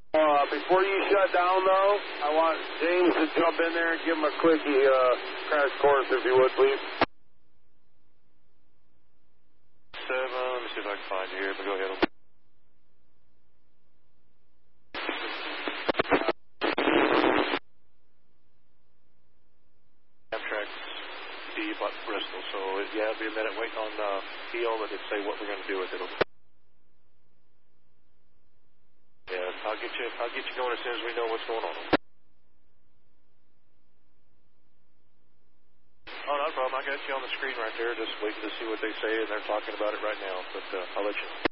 Before you shut down, though, I want James to jump in there and give him a quick crash course, if you would, please. 7, let me see if I can find you here, but go ahead. Amtrak D, but Bristol, so yeah, it'll be a minute waiting on heel, but it'll say what we're going to do with it. Yeah, I'll get you going as soon as we know what's going on. Oh, no problem. I got you on the screen right there, just waiting to see what they say, and they're talking about it right now, but I'll let you know.